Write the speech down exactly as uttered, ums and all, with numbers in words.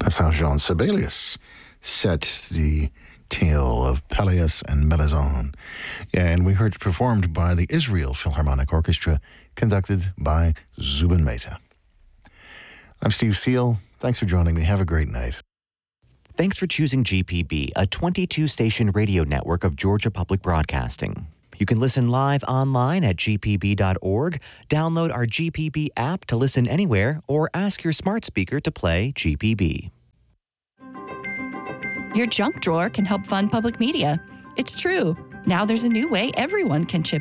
That's how Jean Sibelius set the tale of Peleus and Melisande. Yeah, and we heard it performed by the Israel Philharmonic Orchestra, conducted by Zubin Mehta. I'm Steve Seal. Thanks for joining me. Have a great night. Thanks for choosing G P B, a twenty-two station radio network of Georgia Public Broadcasting. You can listen live online at g p b dot org, download our G P B app to listen anywhere, or ask your smart speaker to play G P B. Your junk drawer can help fund public media. It's true. Now there's a new way everyone can chip